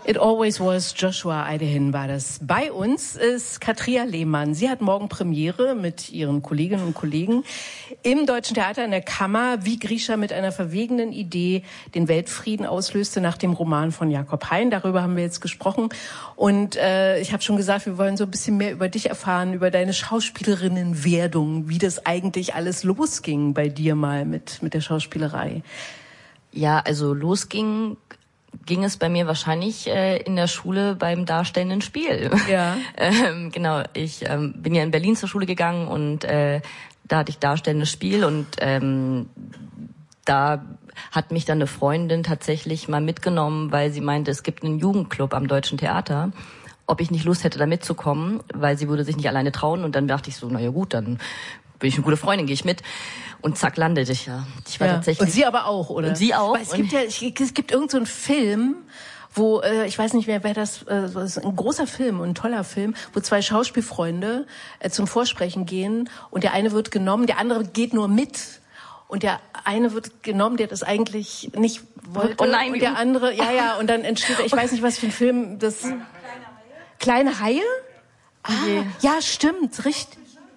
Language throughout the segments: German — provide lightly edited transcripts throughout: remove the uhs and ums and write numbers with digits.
It Always Was, Joshua Eidehin war das. Bei uns ist Katria Lehmann. Sie hat morgen Premiere mit ihren Kolleginnen und Kollegen im Deutschen Theater in der Kammer, wie Grisha mit einer verwegenen Idee den Weltfrieden auslöste nach dem Roman von Jakob Hein. Darüber haben wir jetzt gesprochen. Und ich habe schon gesagt, wir wollen so ein bisschen mehr über dich erfahren, über deine Schauspielerinnenwerdung, wie das eigentlich alles losging bei dir mal mit der Schauspielerei. Ja, also losging es bei mir wahrscheinlich in der Schule beim darstellenden Spiel. Ja. Genau, ich bin ja in Berlin zur Schule gegangen und da hatte ich darstellendes Spiel und da hat mich dann eine Freundin tatsächlich mal mitgenommen, weil sie meinte, es gibt einen Jugendclub am Deutschen Theater, ob ich nicht Lust hätte, da mitzukommen, weil sie würde sich nicht alleine trauen. Und dann dachte ich so, na ja gut, dann bin ich eine gute Freundin, gehe ich mit. Und zack, landete ich ja. Ich war tatsächlich. Und sie aber auch, oder? Und sie auch. Weil es gibt irgend so einen Film, wo, ich weiß nicht mehr, wer das ist ein großer Film, ein toller Film, wo zwei Schauspielfreunde zum Vorsprechen gehen und der eine wird genommen, der andere geht nur mit. Und der eine wird genommen, der das eigentlich nicht wollte. Oh nein, und der andere, ja, und dann entsteht, ich weiß nicht, was für ein Film das. Kleine Haie? Ah, ja, stimmt, richtig.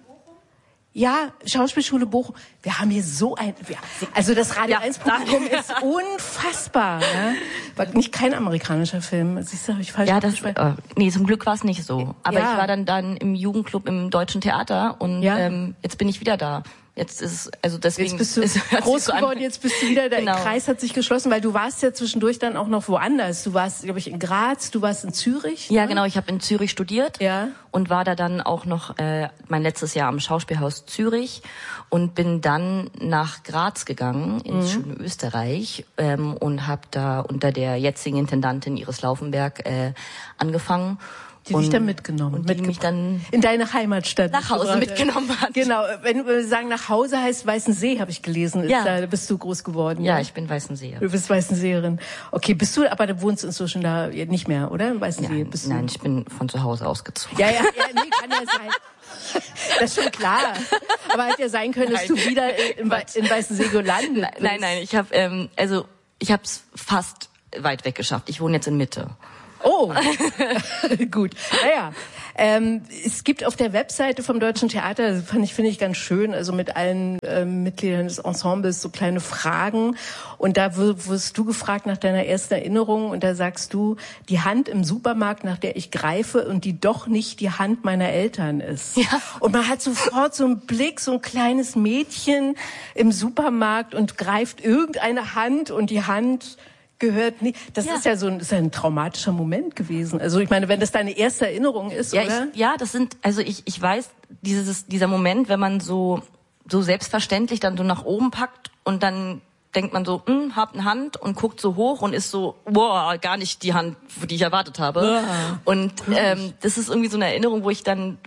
Ja, Schauspielschule Bochum. Wir haben hier so also das Radio 1 Publikum ist unfassbar. Ne? War nicht kein amerikanischer Film. Siehst du, habe ich falsch gesagt? Nee, zum Glück war es nicht so. Aber ich war dann im Jugendclub im Deutschen Theater und jetzt bin ich wieder da. Jetzt ist also deswegen. Jetzt bist du groß geworden, jetzt bist du wieder, der Kreis hat sich geschlossen, weil du warst ja zwischendurch dann auch noch woanders. Du warst, glaube ich, in Graz, du warst in Zürich. Ja, genau, ich habe in Zürich studiert und war da dann auch noch mein letztes Jahr am Schauspielhaus Zürich und bin dann nach Graz gegangen, ins schöne Österreich, und habe da unter der jetzigen Intendantin Iris Laufenberg angefangen. Die dich dann mitgenommen. Und die mich dann in deine Heimatstadt nach Hause mitgenommen hat. Genau, wenn wir sagen nach Hause heißt Weißensee, habe ich gelesen. Da bist du groß geworden. Ja, ich bin Weißenseerin. Du bist Weißenseerin. Okay, aber du wohnst inzwischen da nicht mehr, oder? In Weißensee? Nein, ich bin von zu Hause ausgezogen. Ja, nee, kann ja sein. Das ist schon klar. Aber hätte ja sein können, dass du wieder in Weißensee gelandet bist. Nein, ich habe ich habe es fast weit weg geschafft. Ich wohne jetzt in Mitte. Oh, gut. Naja, es gibt auf der Webseite vom Deutschen Theater, finde ich ganz schön, also mit allen Mitgliedern des Ensembles so kleine Fragen. Und da wirst du gefragt nach deiner ersten Erinnerung und da sagst du, die Hand im Supermarkt, nach der ich greife und die doch nicht die Hand meiner Eltern ist. Ja. Und man hat sofort so einen Blick, so ein kleines Mädchen im Supermarkt und greift irgendeine Hand und die Hand gehört nicht. Das ist ja ist ein traumatischer Moment gewesen. Also ich meine, wenn das deine erste Erinnerung ist, oder? Das sind, also ich weiß, dieser Moment, wenn man so selbstverständlich dann so nach oben packt und dann denkt man so, hab eine Hand und guckt so hoch und ist so, boah, gar nicht die Hand, die ich erwartet habe. Ja. Und das ist irgendwie so eine Erinnerung, wo ich dann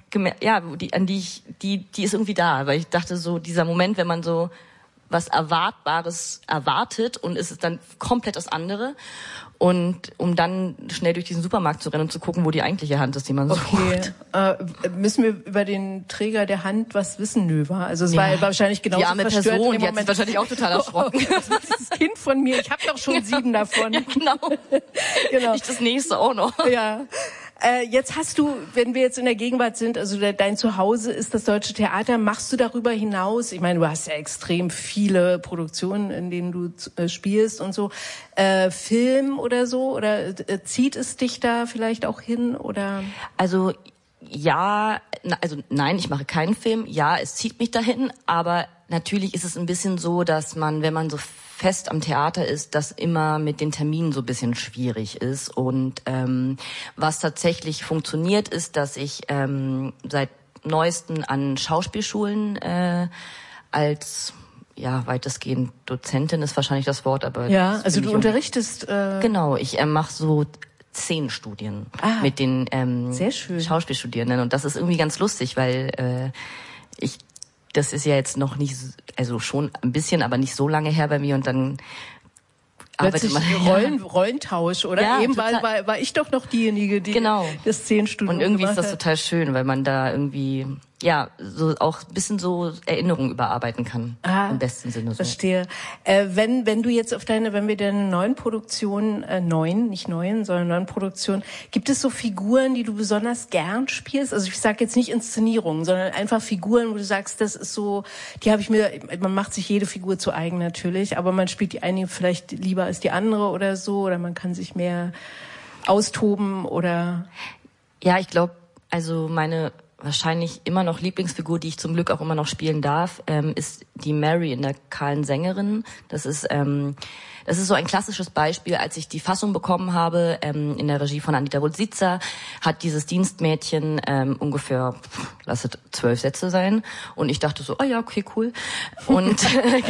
die ist irgendwie da, weil ich dachte so, dieser Moment, wenn man so was Erwartbares erwartet und es ist dann komplett das andere. Und um dann schnell durch diesen Supermarkt zu rennen und zu gucken, wo die eigentliche Hand ist, die man sucht. Müssen wir über den Träger der Hand was wissen, Növa? Also es war wahrscheinlich genauso die arme Person, die hat sich wahrscheinlich auch total erschrocken. Das ist dieses Kind von mir, ich habe doch schon 7 davon. Ja, genau. Nicht das nächste auch noch. Ja. Jetzt hast du, wenn wir jetzt in der Gegenwart sind, also dein Zuhause ist das Deutsche Theater, machst du darüber hinaus, ich meine, du hast ja extrem viele Produktionen, in denen du spielst und so, Film oder so, oder zieht es dich da vielleicht auch hin, oder? Also nein, ich mache keinen Film, es zieht mich dahin, aber natürlich ist es ein bisschen so, dass man, wenn man so fest am Theater ist, das immer mit den Terminen so ein bisschen schwierig ist. Und was tatsächlich funktioniert, ist, dass ich seit neuesten an Schauspielschulen als weitestgehend Dozentin ist wahrscheinlich das Wort, aber also du unterrichtest. Genau, ich mache so 10 Studien mit den Schauspielstudierenden und das ist irgendwie ganz lustig, weil das ist ja jetzt noch nicht, also schon ein bisschen, aber nicht so lange her bei mir und dann arbeitet man Rollentausch, oder? Ja, eben war ich doch noch diejenige, die das 10 Stunden und irgendwie ist das hat. total schön, weil man da irgendwie ja, so auch ein bisschen so Erinnerungen überarbeiten kann. Im besten Sinne so. Verstehe. Wenn du jetzt wenn wir deine neuen Produktionen, neuen Produktionen, gibt es so Figuren, die du besonders gern spielst? Also ich sage jetzt nicht Inszenierungen, sondern einfach Figuren, wo du sagst, das ist so, man macht sich jede Figur zu eigen natürlich, aber man spielt die eine vielleicht lieber als die andere oder so, oder man kann sich mehr austoben oder... Ja, ich glaube, also meine wahrscheinlich immer noch Lieblingsfigur, die ich zum Glück auch immer noch spielen darf, ist die Mary in der Kahlen Sängerin. Das ist so ein klassisches Beispiel, als ich die Fassung bekommen habe, in der Regie von Anita Wulsitzer, hat dieses Dienstmädchen ungefähr, 12 Sätze sein. Und ich dachte so, oh ja, okay, cool. Und,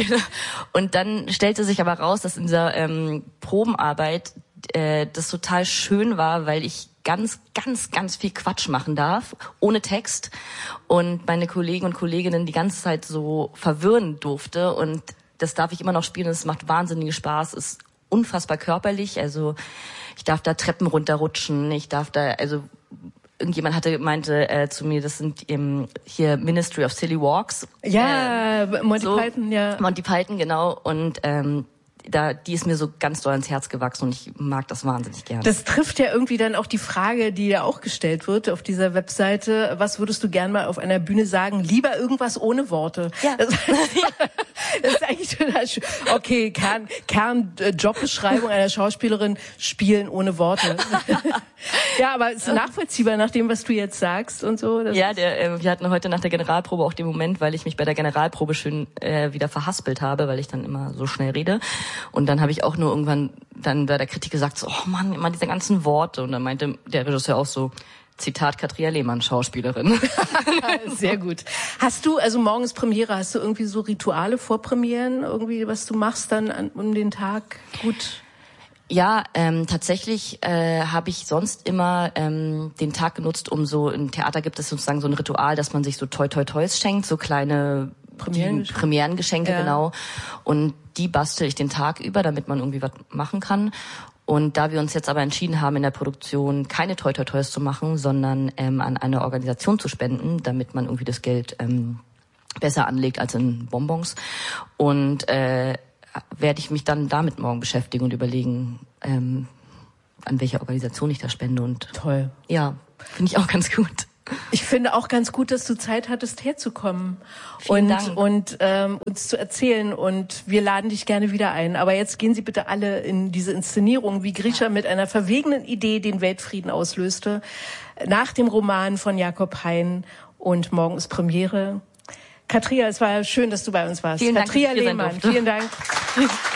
und dann stellte sich aber raus, dass in dieser Probenarbeit das total schön war, weil ich ganz, ganz, ganz viel Quatsch machen darf, ohne Text. Und meine Kollegen und Kolleginnen die ganze Zeit so verwirren durfte. Und das darf ich immer noch spielen. Es macht wahnsinnigen Spaß. Es ist unfassbar körperlich. Also ich darf da Treppen runterrutschen. Irgendjemand meinte zu mir, das sind hier Ministry of Silly Walks. Ja, Monty Python, ja. Monty Python, genau. Und die ist mir so ganz doll ans Herz gewachsen und ich mag das wahnsinnig gerne. Das trifft ja irgendwie dann auch die Frage, die ja auch gestellt wird auf dieser Webseite. Was würdest du gern mal auf einer Bühne sagen? Lieber irgendwas ohne Worte. Ja. Das ist eigentlich total schön. Okay, Jobbeschreibung einer Schauspielerin, spielen ohne Worte. Ja, aber es ist nachvollziehbar nach dem, was du jetzt sagst und so. Ja, wir hatten heute nach der Generalprobe auch den Moment, weil ich mich bei der Generalprobe schön wieder verhaspelt habe, weil ich dann immer so schnell rede. Und dann habe ich auch nur irgendwann dann bei der Kritik gesagt, so, oh Mann, immer diese ganzen Worte. Und dann meinte der Regisseur auch so, Zitat Katria Lehmann, Schauspielerin. Sehr gut. Hast du, also morgen ist Premiere, hast du irgendwie so Rituale vor Premieren, irgendwie, was du machst dann um den Tag gut? Ja, tatsächlich habe ich sonst immer den Tag genutzt, um so, im Theater gibt es sozusagen so ein Ritual, dass man sich so Toys schenkt, so kleine Premierengeschenke, ja. Genau. Und die bastel ich den Tag über, damit man irgendwie was machen kann. Und da wir uns jetzt aber entschieden haben, in der Produktion keine Toys zu machen, sondern an eine Organisation zu spenden, damit man irgendwie das Geld besser anlegt als in Bonbons. Und werde ich mich dann damit morgen beschäftigen und überlegen, an welche Organisation ich da spende. Und toll. Ja, finde ich auch ganz gut. Ich finde auch ganz gut, dass du Zeit hattest, herzukommen und uns zu erzählen. Und wir laden dich gerne wieder ein. Aber jetzt gehen Sie bitte alle in diese Inszenierung, wie Grisha mit einer verwegenen Idee den Weltfrieden auslöste, nach dem Roman von Jakob Hein. Und morgen ist Premiere. Katria, es war schön, dass du bei uns warst. Vielen Dank, Katria Lehmann, vielen Dank.